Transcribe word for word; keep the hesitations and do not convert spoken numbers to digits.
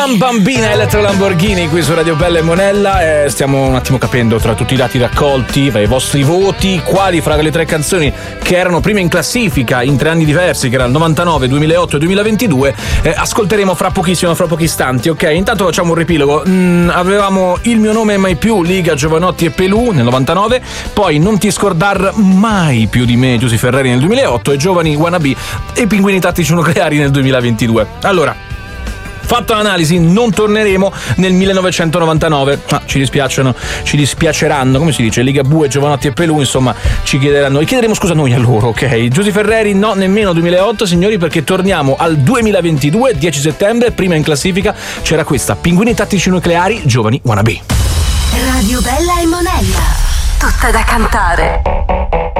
Bambina Elettra Lamborghini qui su Radio Bella e Monella. eh, Stiamo un attimo capendo tra tutti i dati raccolti dai vostri voti quali fra le tre canzoni che erano prima in classifica in tre anni diversi, che erano novantanove, duemilaotto e duemilaventidue, eh, ascolteremo fra pochissimo, fra pochi istanti, ok? Intanto facciamo un riepilogo. mm, Avevamo Il mio nome è mai più, Liga, Giovanotti e Pelù nel novantanove. Poi Non ti scordar mai più di me, Giusy Ferreri nel duemilaotto. E Giovani Wannabe e i Pinguini Tattici Nucleari nel duemilaventidue. Allora, fatto l'analisi, non torneremo nel millenovecentonovantanove. Ah, ci dispiacciono, ci dispiaceranno, come si dice, Ligabue, Giovanotti e Pelù, insomma, ci chiederanno, e chiederemo scusa noi a loro, ok? Giusy Ferreri no, nemmeno duemilaotto, signori, perché torniamo al duemilaventidue, dieci settembre, prima in classifica c'era questa, Pinguini Tattici Nucleari, Giovani Wannabe. Radio Bella e Monella, tutta da cantare.